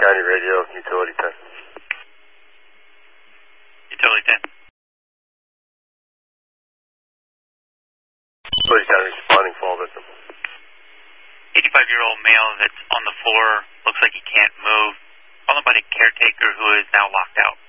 County Radio, Utility 10. Utility 10. Utility County responding, fall victim. 85-year-old male that's on the floor, looks like he can't move. Followed by a caretaker who is now locked out.